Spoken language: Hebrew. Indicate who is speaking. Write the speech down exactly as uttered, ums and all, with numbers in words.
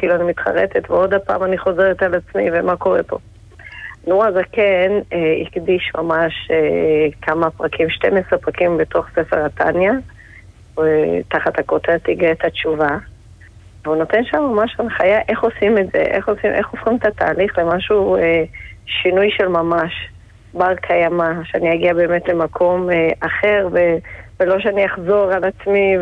Speaker 1: כאילו אני מתחרטת, ועוד הפעם אני חוזרת על עצמי, ומה קורה פה. נור הזקן אה, הקדיש ממש אה, כמה פרקים, שנים עשר פרקים בתוך ספר התניא, אה, תחת הכותרת הגיעה את התשובה, והוא נותן שם ממש הנחיה איך עושים את זה, איך, עושים, איך הופכים את התהליך למשהו, אה, שינוי של ממש, בר קיימא, שאני אגיע באמת למקום אה, אחר, ו, ולא שאני אחזור על עצמי